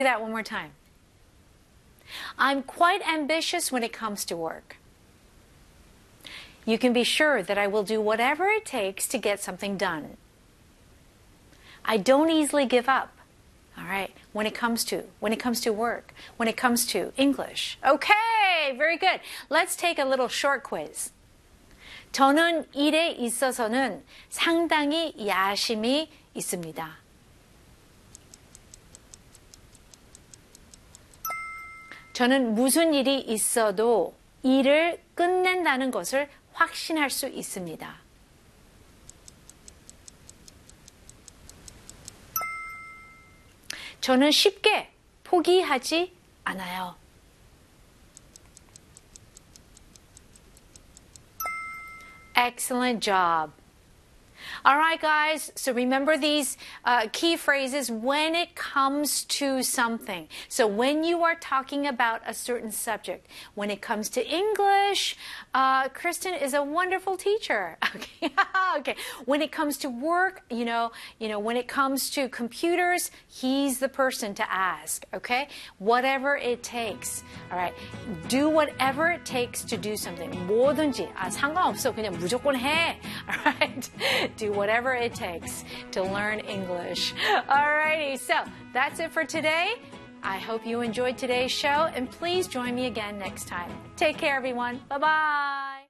that one more time. I'm quite ambitious when it comes to work. You can be sure that I will do whatever it takes to get something done. I don't easily give up. All right, when it comes to work, when it comes to English. Okay, very good. Let's take a little short quiz. 저는 일에 있어서는 상당히 야심이 있습니다. 저는 무슨 일이 있어도 일을 끝낸다는 것을 확신할 수 있습니다. 저는 쉽게 포기하지 않아요. Excellent job. All right, guys, so remember these key phrases when it comes to something. So when you are talking about a certain subject, when it comes to English, Kristen is a wonderful teacher. Okay. Okay. When it comes to work, when it comes to computers, he's the person to ask. Okay. Whatever it takes. All right. Do whatever it takes to do something. 뭐든지 상관없어. 그냥 무조건 해. All right. Do whatever it takes to learn English. Alrighty, so that's it for today. I hope you enjoyed today's show, and please join me again next time. Take care, everyone. Bye-bye.